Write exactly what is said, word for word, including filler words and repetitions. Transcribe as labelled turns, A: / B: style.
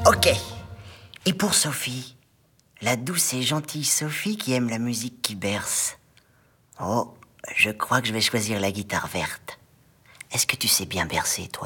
A: Ok. Et pour Sophie, la douce et gentille Sophie qui aime la musique qui berce. Oh, je crois que je vais choisir la guitare verte. Est-ce que tu sais bien bercer, toi ?